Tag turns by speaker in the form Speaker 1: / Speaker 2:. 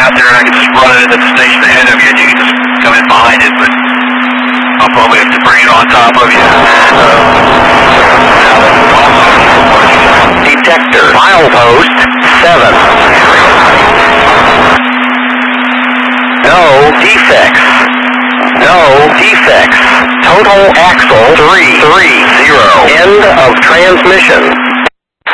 Speaker 1: out there, I can just run it into the station ahead of you, and you can just come in behind it, but I'll probably have to bring it on top of you.
Speaker 2: Detector, milepost 7. No defects. No defects. Total axle 330. End of transmission.